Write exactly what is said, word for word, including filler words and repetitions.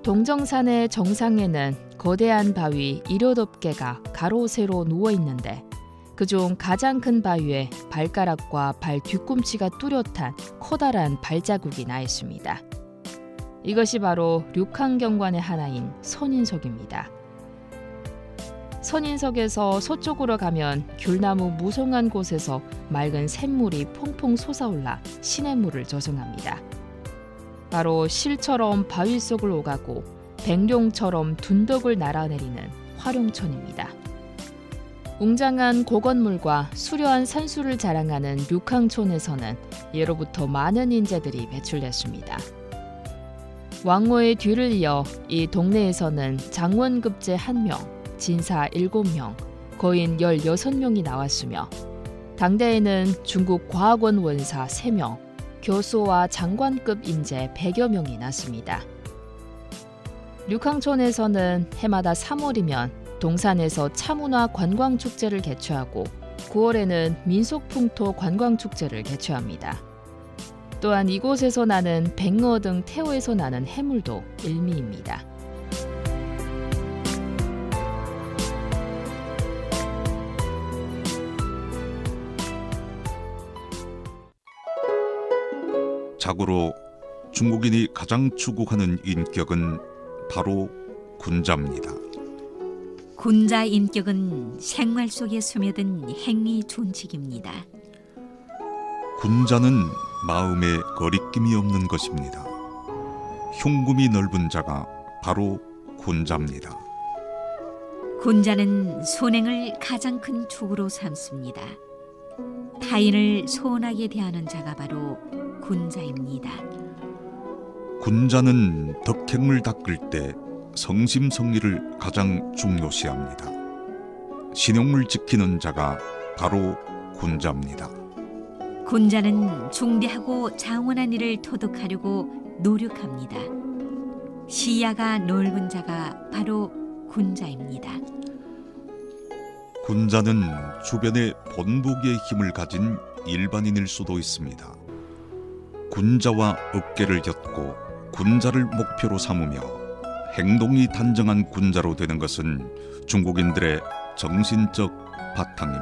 동정산의 정상에는 거대한 바위 일여덟 개가 가로 세로 누워 있는데 그중 가장 큰 바위에 발가락과 발 뒤꿈치가 뚜렷한 커다란 발자국이 나 있습니다. 이것이 바로 륙항경관의 하나인 선인석입니다. 선인석에서 서쪽으로 가면 귤나무 무성한 곳에서 맑은 샘물이 퐁퐁 솟아올라 시냇물을 조성합니다. 바로 실처럼 바위 속을 오가고 백룡처럼 둔덕을 날아내리는 화룡천입니다. 웅장한 고건물과 수려한 산수를 자랑하는 륙항촌에서는 예로부터 많은 인재들이 배출됐습니다. 왕모의 뒤를 이어 이 동네에서는 장원급제 한 명, 진사 일곱 명, 거인 열여섯 명이 나왔으며 당대에는 중국 과학원 원사 세 명, 교수와 장관급 인재 백여 명이 났습니다. 륙항촌에서는 해마다 삼월이면 동산에서 차문화 관광축제를 개최하고 구월에는 민속풍토 관광축제를 개최합니다. 또한 이곳에서 나는 백어 등 태호에서 나는 해물도 일미입니다. 자고로 중국인이 가장 추구하는 인격은 바로 군자입니다. 군자 인격은 생활 속에 스며든 행위 준칙입니다. 군자는 마음에 거리낌이 없는 것입니다. 흉금이 넓은 자가 바로 군자입니다. 군자는 선행을 가장 큰 축으로 삼습니다. 타인을 소원하게 대하는 자가 바로 군자입니다. 군자는 덕행을 닦을 때 성심성의를 가장 중요시합니다. 신용을 지키는 자가 바로 군자입니다. 군자는 중대하고 장원한 일을 토득하려고 노력합니다. 시야가 넓은 자가 바로 군자입니다. 군자는 주변에 본보기의 힘을 가진 일반인일 수도 있습니다. 군자와 어깨를 곁고 군자를 목표로 삼으며 행동이 단정한 군자로 되는 것은 중국인들의 정신적 바탕입니다.